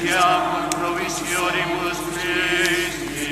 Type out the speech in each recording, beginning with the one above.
siamo provisionibus Christi.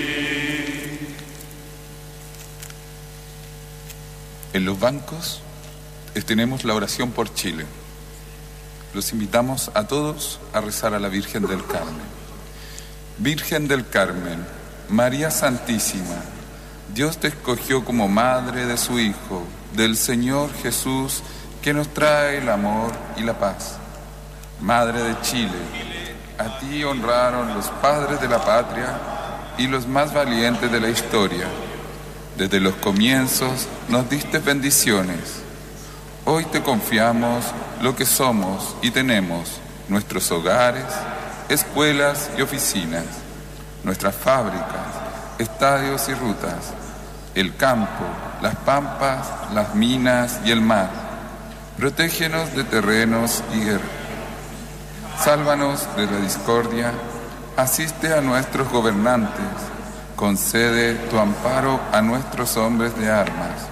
En los bancos tenemos la oración por Chile. Los invitamos a todos a rezar a la Virgen del Carmen. Virgen del Carmen, María Santísima, Dios te escogió como madre de su Hijo, del Señor Jesús, que nos trae el amor y la paz. Madre de Chile, a ti honraron los padres de la patria y los más valientes de la historia. Desde los comienzos nos diste bendiciones. Hoy te confiamos lo que somos y tenemos, nuestros hogares, escuelas y oficinas, nuestras fábricas, estadios y rutas, el campo, las pampas, las minas y el mar. Protégenos de terrenos y guerra. Sálvanos de la discordia, asiste a nuestros gobernantes, concede tu amparo a nuestros hombres de armas.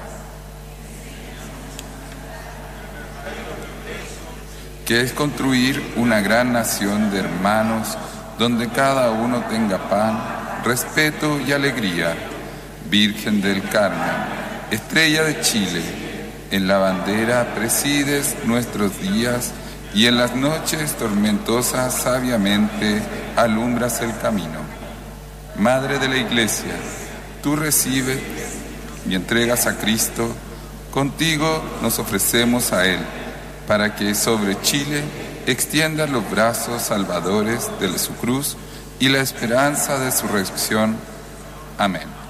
Que es construir una gran nación de hermanos donde cada uno tenga pan, respeto y alegría. Virgen del Carmen, estrella de Chile, en la bandera presides nuestros días y en las noches tormentosas sabiamente alumbras el camino. Madre de la Iglesia, tú recibes y entregas a Cristo, contigo nos ofrecemos a Él, para que sobre Chile extienda los brazos salvadores de su cruz y la esperanza de su resurrección. Amén.